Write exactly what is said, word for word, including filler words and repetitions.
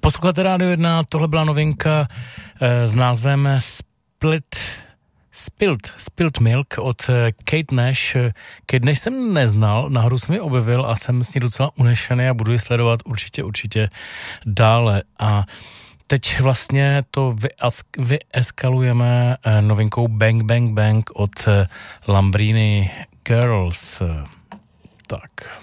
Posloucháte Rádio jedna, tohle byla novinka e, s názvem Split, Spilt, Spilt Milk od Kate Nash. Kate Nash jsem neznal, nahoru jsem ji objevil a jsem s ní docela unešený a budu ji sledovat určitě, určitě dále. A teď vlastně to vyesk- vyeskalujeme novinkou Bang Bang Bang od Lambrini Girls. Tak...